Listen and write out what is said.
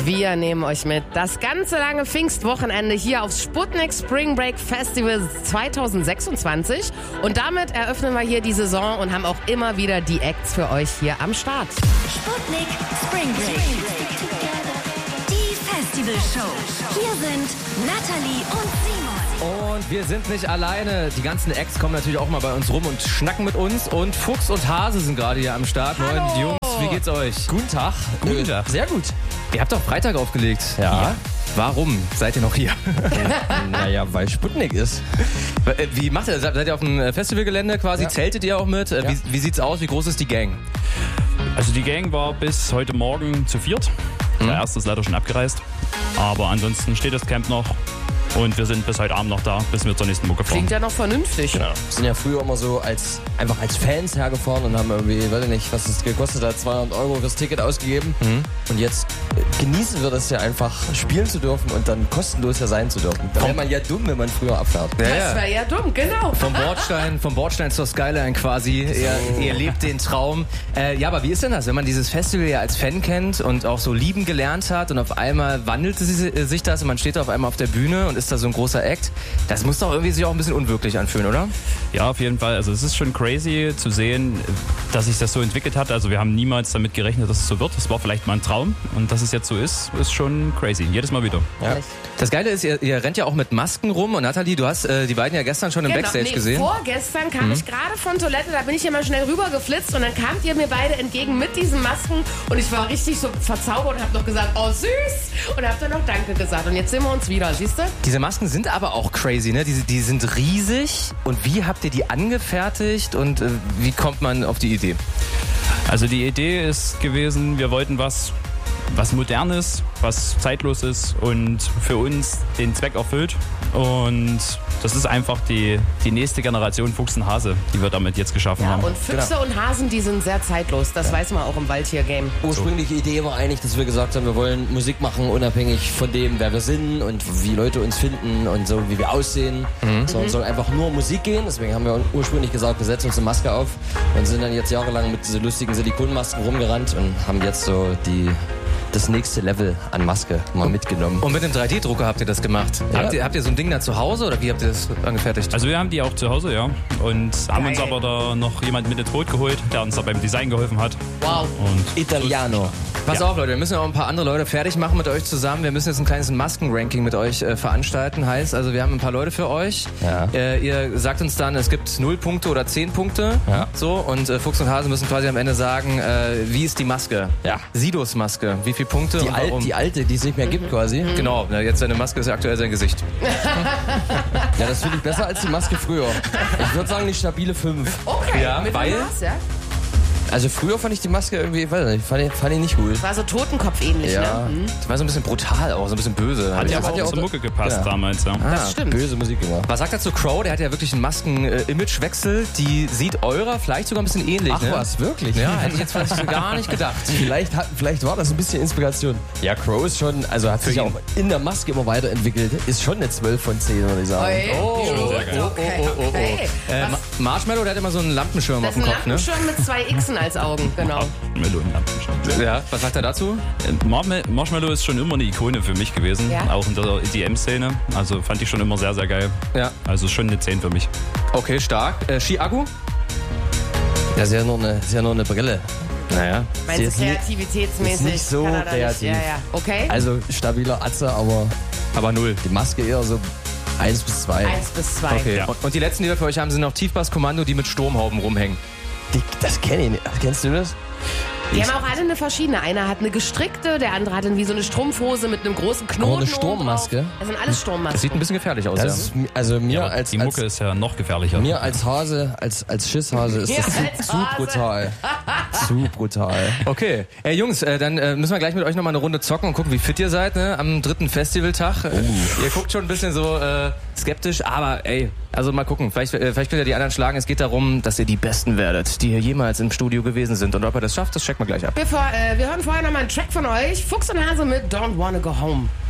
Wir nehmen euch mit. Das ganze lange Pfingstwochenende hier aufs Sputnik Spring Break Festival 2026. Und damit eröffnen wir hier die Saison und haben auch immer wieder die Acts für euch hier am Start. Sputnik Spring Break. Die Festivalshow. Hier sind Nathalie und Simon. Und wir sind nicht alleine. Die ganzen Acts kommen natürlich auch mal bei uns rum und schnacken mit uns. Und Fuchs und Hase sind gerade hier am Start. Hallo. Moin, Jungs, wie geht's euch? Guten Tag. Guten Tag. Sehr gut. Ihr habt doch Freitag aufgelegt. Ja. Warum seid ihr noch hier? Naja, weil Sputnik ist. Wie macht ihr das? Seid ihr auf dem Festivalgelände quasi? Ja. Zeltet ihr auch mit? Ja. Wie sieht's aus? Wie groß ist die Gang? Also die Gang war bis heute Morgen zu viert. Der erste ist leider schon abgereist. Aber ansonsten steht das Camp noch. Und wir sind bis heute Abend noch da, bis wir zur nächsten Mucke fahren. Klingt ja noch vernünftig. Genau. Wir sind ja früher immer so einfach als Fans hergefahren und haben irgendwie, weiß ich nicht, was es gekostet hat, 200 € fürs Ticket ausgegeben. Und jetzt genießen wir das ja einfach, spielen zu dürfen und dann kostenlos ja sein zu dürfen. Da wäre man ja dumm, wenn man früher abfährt. Das wäre ja dumm, genau. Vom Bordstein zur Skyline quasi. Ihr lebt den Traum. Ja, aber wie ist denn das, wenn man dieses Festival ja als Fan kennt und auch so lieben gelernt hat und auf einmal wandelt sich das und man steht da auf einmal auf der Bühne und ist da so ein großer Act? Das muss doch irgendwie sich auch ein bisschen unwirklich anfühlen, oder? Ja, auf jeden Fall. Also es ist schon crazy zu sehen, dass sich das so entwickelt hat. Also wir haben niemals damit gerechnet, dass es so wird. Es war vielleicht mal ein Traum. Und dass es jetzt so ist schon crazy. Jedes Mal wieder. Ja. Das Geile ist, ihr rennt ja auch mit Masken rum. Und Nathalie, du hast die beiden ja gestern schon im Backstage gesehen. Vorgestern kam ich gerade von Toilette, da bin ich immer schnell rübergeflitzt und dann kamt ihr mir beide entgegen mit diesen Masken und ich war richtig so verzaubert und hab noch gesagt, oh süß, und hab dann noch Danke gesagt und jetzt sehen wir uns wieder, siehst du? Diese Masken sind aber auch crazy, ne? Die sind riesig. Und wie habt ihr die angefertigt und wie kommt man auf die Idee? Also die Idee ist gewesen, wir wollten was Modernes, was Zeitloses und für uns den Zweck erfüllt. Und das ist einfach die nächste Generation Fuchs und Hase, die wir damit jetzt geschaffen haben. Und Füchse und Hasen, die sind sehr zeitlos. Das weiß man auch im Waldtier-Game. Ursprüngliche Idee war eigentlich, dass wir gesagt haben, wir wollen Musik machen, unabhängig von dem, wer wir sind und wie Leute uns finden und so, wie wir aussehen. Sondern es soll einfach nur um Musik gehen. Deswegen haben wir ursprünglich gesagt, wir setzen uns eine Maske auf und sind dann jetzt jahrelang mit diesen lustigen Silikonmasken rumgerannt und haben jetzt so das nächste Level an Maske mal mitgenommen. Und mit dem 3D-Drucker habt ihr das gemacht? Ja. Habt ihr so ein Ding da zu Hause oder wie habt ihr das angefertigt? Also wir haben die auch zu Hause, ja. Und haben uns aber da noch jemand mit ins Boot geholt, der uns da beim Design geholfen hat. Wow. Und Italiano. Pass auf, Leute, wir müssen auch ein paar andere Leute fertig machen mit euch zusammen. Wir müssen jetzt ein kleines Masken-Ranking mit euch veranstalten. Heißt, also wir haben ein paar Leute für euch. Ja. Ihr sagt uns dann, es gibt 0 Punkte oder 10 Punkte. Ja. So, und Fuchs und Hase müssen quasi am Ende sagen, wie ist die Maske? Ja. Sidos Maske. Wie viele Punkte und warum? Die alte, die es nicht mehr gibt quasi. Genau, jetzt seine Maske ist ja aktuell sein Gesicht. Ja, das finde ich besser als die Maske früher. Ich würde sagen, die stabile 5. Okay, Ja, mit weil- Maß, ja? Also früher fand ich die Maske irgendwie, weiß nicht, fand ich nicht cool. War so Totenkopf-ähnlich, Ja. ne? Die war so ein bisschen brutal auch, so ein bisschen böse. hat ja hat auch ja auch- zur Mucke gepasst ja. damals, ja. Das stimmt. Böse Musik gemacht. Was sagt dazu Crow? Der hat ja wirklich einen Masken-Image-Wechsel. Die sieht eurer vielleicht sogar ein bisschen ähnlich. Ach ne? was, wirklich? Ja, hätte ich jetzt vielleicht gar nicht gedacht. Vielleicht war das ein bisschen Inspiration. Ja, Crow ist schon, also hat sich ja auch in der Maske immer weiterentwickelt. Ist schon eine 12 von 10, würde ich sagen. Oi. Oh, Gut, sehr geil. okay. Was- Marshmallow, der hat immer so einen Lampenschirm Das auf ist dem ein Kopf, ne? Lampenschirm mit 2 Xen als Augen, genau. Melonenlampenschirm. Ja, was sagt er dazu? Marshmallow ist schon immer eine Ikone für mich gewesen, Ja. auch in der EDM-Szene. Also fand ich schon immer sehr, sehr geil. Ja. Also schon eine 10 für mich. Okay, stark. Ski-Akku? Das ist ja nur eine Brille. Naja. Meinst du ist nicht- kreativitätsmäßig? ist nicht so Kann er da kreativ. Nicht. Ja, ja. Okay. Also stabiler Atze, aber Aber 0. die Maske eher so 1 bis 2. 1 bis 2. Okay. Ja. Und die letzten, die wir für euch haben, sind noch Tiefbasskommando, die mit Sturmhauben rumhängen. Das kenne ich nicht. Kennst du das? Die haben auch alle eine verschiedene. Einer hat eine gestrickte, der andere hat wie so eine Strumpfhose mit einem großen Knoten. Aber eine Sturmmaske? oben drauf. Das sind alles Das Sturmmasken. sieht ein bisschen gefährlich aus, Das ja. ist, also mir Aber als die Mucke ist ja noch gefährlicher. mir als Hase, als Schisshase ist Mir das als zu Hase. brutal. Zu brutal. Okay. Jungs, dann müssen wir gleich mit euch nochmal eine Runde zocken und gucken, wie fit ihr seid, ne? Am 3. Festivaltag. Ihr guckt schon ein bisschen so skeptisch, aber ey, also mal gucken. Vielleicht könnt ihr die anderen schlagen. Es geht darum, dass ihr die Besten werdet, die hier jemals im Studio gewesen sind. Und ob ihr das schafft, das checken wir gleich ab. Wir hören vorher nochmal einen Track von euch. Fuchs und Hase mit Don't Wanna Go Home.